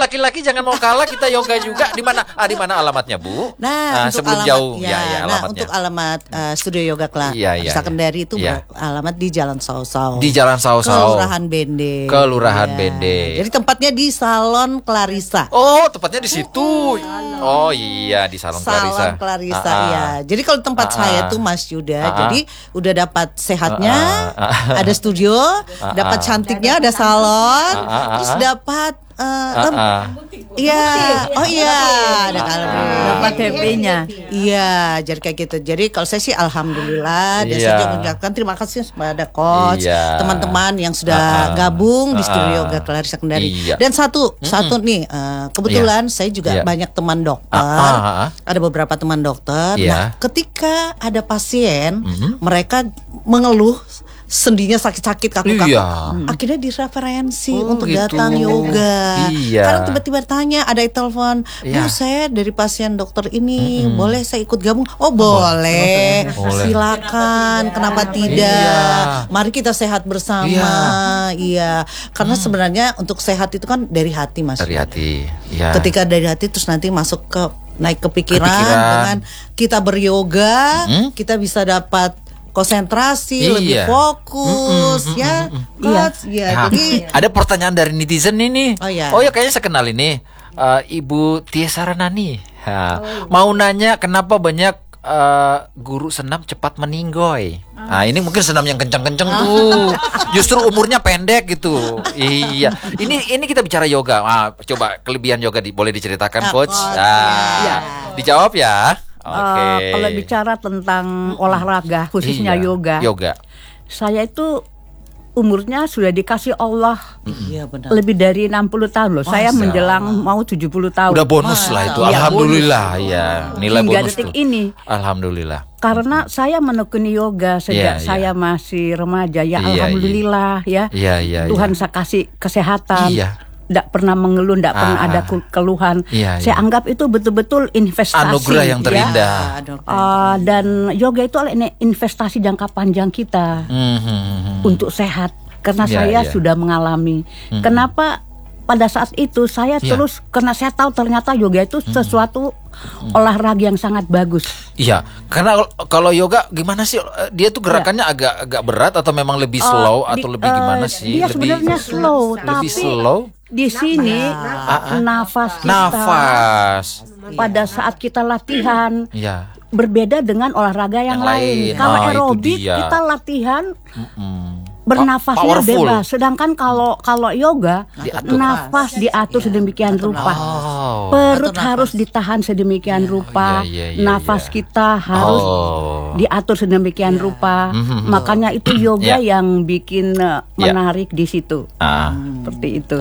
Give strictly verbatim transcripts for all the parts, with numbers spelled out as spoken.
laki-laki jangan mau kalah, kita yoga juga. Di mana? Ah, di mana alamatnya, Bu? Nah, nah sebelum alamat, jauh, ya, ya, ya nah, alamatnya. untuk alamat uh, Studio Yoga Clarissa Iya, iya, Kendari itu iya. alamat di Jalan Sausau. Di Jalan Sausau. Kelurahan Bende. Kelurahan ya. Bende. Jadi tempatnya di Salon Clarissa. Oh, tepatnya di situ. Oh iya, di Salon Clarissa. Salon Clarissa, ah, ah. ya. Jadi kalau tempat Ah, saya ah. tuh Mas Yuda, Ah, ah. jadi udah dapat sehatnya, Ah, ah. ada studio, Ah, dapat ah. cantiknya, ada salon, Ah, ah, ah. terus dapat uh, Ah, lem- ah. Iya, oh iya, ada kalori. Dapat happy-nya. Iya, jadi kayak gitu. Jadi kalau saya sih alhamdulillah, dan Iya. saya juga mengucapkan terima kasih kepada coach, Iya. teman-teman yang sudah Ah, ah. gabung di Ah, Studio ah. Yoga Clarissa Kendari. Iya. Dan satu, satu nih, uh, kebetulan saya juga Iya. banyak teman dokter. Ah, ah, ah. Ada beberapa teman dokter. Iya. Nah, ketika ada pasien, Mhm. mereka mengeluh sendinya sakit-sakit kaku-kaku. Iya. Akhirnya direferensi Oh, untuk gitu. datang yoga. Iya. Karena tiba-tiba tanya, ada yang telepon, Bu Iya. saya dari pasien dokter ini, boleh saya ikut gabung? Oh boleh, Boleh. silakan. Kenapa tidak? Iya. Mari kita sehat bersama. Iya. Karena sebenarnya untuk sehat itu kan dari hati, Mas. Dari hati. Ya. Ketika dari hati terus nanti masuk ke naik ke pikiran, Kepikiran. dengan kita beryoga, Mm-mm. kita bisa dapat konsentrasi, Iya. lebih fokus, Mm-mm, ya, mm-mm, coach, ya. Nah, Jadi ada pertanyaan dari netizen ini. Oh, iya. Oh ya, kayaknya saya kenal ini. Eh, Ibu Tia Saranani. Ha, Mau nanya kenapa banyak eh, guru senam cepat meninggoy. Nah, ini mungkin senam yang kencang-kencang tuh. Justru umurnya pendek gitu. Iya. Ini ini kita bicara yoga. Ah, coba kelebihan yoga di, boleh diceritakan, Ah, coach? coach, Ah, iya. Dijawab ya. Oke. Eh, kalau bicara tentang olahraga khususnya Iya, yoga, Yoga. saya itu umurnya sudah dikasih Allah iya benar. lebih dari enam puluh tahun loh. Saya Masa? menjelang mau tujuh puluh tahun. Udah bonus lah itu. Iya, Alhamdulillah ya. Nilai Hingga bonus detik tuh. ini. Alhamdulillah. Karena saya menekuni yoga Iya, sejak iya. saya masih remaja ya, Iya, alhamdulillah ya. Iya, iya, Tuhan iya. saya kasih kesehatan. Iya. Tidak pernah mengeluh, tidak pernah Ah, ada ah. ke- keluhan. Iya, Saya iya. anggap itu betul-betul investasi. Anugerah yang ya. terindah. Uh, dan yoga itu adalah ini investasi jangka panjang kita Mhm. untuk sehat. Karena Iya, saya iya. sudah mengalami. Mhm. Kenapa pada saat itu saya Iya. terus, karena saya tahu ternyata yoga itu sesuatu olahraga yang sangat bagus. Iya, karena kalau- kalau yoga gimana sih? Eh, Dia tuh gerakannya agak agak berat atau memang lebih slow Uh, atau di- lebih gimana uh, sih? Dia lebih sebenarnya slow, lebih tapi slow. di sini Ah, ah. nafas kita Nafas. pada saat kita latihan Iya. berbeda dengan olahraga yang, Yang lain. lain. Kalau Ah, itu aerobik dia. kita latihan Mm-mm. bernafasnya Powerful. bebas. Sedangkan kalau kalau yoga Diatur. nafas diatur sedemikian rupa. Oh. Perut Atur harus nafas. ditahan sedemikian rupa. iya, iya, Nafas iya. kita harus Oh. diatur sedemikian rupa. Mhm. Makanya itu yoga Ya. yang bikin uh, Ya. menarik di situ. Ah. Seperti itu.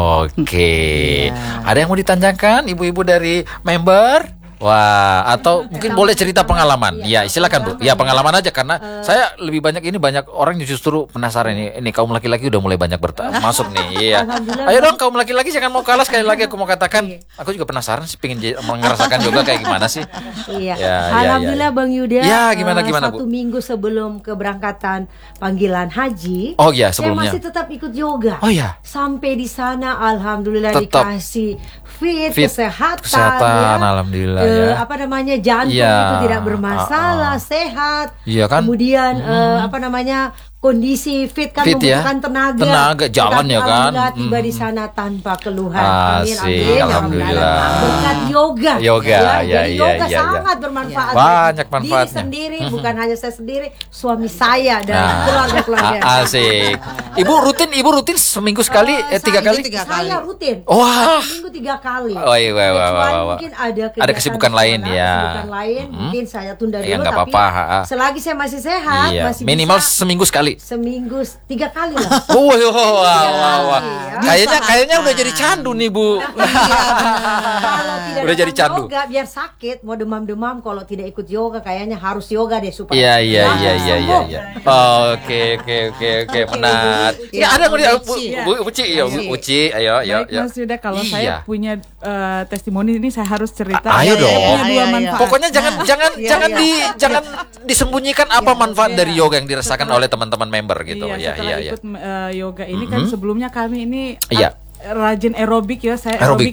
Oke. Ada yang mau ditanyakan ibu-ibu dari member? Wah, atau mungkin boleh cerita pengalaman. Ya, silakan Bu. Ya, pengalaman aja karena saya lebih banyak ini banyak orang yang justru penasaran ini. Ini kaum laki-laki udah mulai banyak berta- masuk nih. Iya. Ayo dong kaum laki-laki jangan mau kalah, sekali lagi aku mau katakan. Aku juga penasaran sih pengen j- merasakan juga kayak gimana sih. Iya. Ya, ya, Alhamdulillah ya. Bang Yuda. Ya, gimana, eh, gimana, Satu Bu? minggu sebelum keberangkatan panggilan haji. Oh iya, Saya sebelumnya. masih tetap ikut yoga. Oh iya. Sampai di sana alhamdulillah Tetap. dikasih fit, Fit, kesehatan, kesehatan, ya. alhamdulillah, Eh, ya. Apa namanya jantung Iya. itu tidak bermasalah, Ah, ah. sehat. Iya kan? Kemudian eh, apa namanya kondisi fit kan Fit ya. membutuhkan tenaga. Tenaga, jalan ya kan? Alhamdulillah tiba di Hmm. sana tanpa keluhan. Asik, alhamdulillah. Berkat yoga. Yoga, Ya, ya, jadi ya, yoga ya, ya. sangat bermanfaat. Banyak Diri manfaatnya. sendiri, bukan hanya saya sendiri, suami saya dan Nah, keluarga-keluarga. a- asik. Ibu rutin, ibu rutin seminggu sekali, eh, tiga kali? Tiga kali. Saya rutin. Wah. Minggu tiga kali. Oh, iya, wah, wah, Kecuali wah, wah. mungkin ada Ada kesibukan kegiatan lain, sekolah, ya. Kesibukan lain, Mm-mm. mungkin saya tunda dulu. Ya, nggak tapi apa-apa, ha, ha. selagi saya masih sehat, Iya. masih Minimal bisa seminggu sekali. seminggu tiga kali lah. Oh, wah, wah, wah, wah, wah. Iya. Kayaknya, kayaknya udah jadi candu nih Bu. Kalau tidak Udah jadi datang candu. yoga biar sakit, mau demam-demam kalau tidak ikut yoga kayaknya harus yoga deh supaya Iya, iya, langsung iya, iya, iya, sembuh. iya. Oke, oke, oke, oke, benar. Ya, ada yang mau di Bu, Bu, Uci, ya, Bu, Uci, ayo, ayo, Baik ayo. Mas Yuda, kalau Iya. saya punya eh, testimoni ini saya harus cerita. A- ayo Saya dong. punya dua Ayo, ayo. manfaat. Pokoknya jangan jangan Iya, jangan iya. di jangan disembunyikan apa manfaat Iya. dari yoga yang dirasakan oleh teman-teman member gitu. Iya, Ya, setelah iya, iya. ikut eh, yoga ini kan Mhm. sebelumnya kami ini Iya. rajin aerobik ya, saya Aerobik.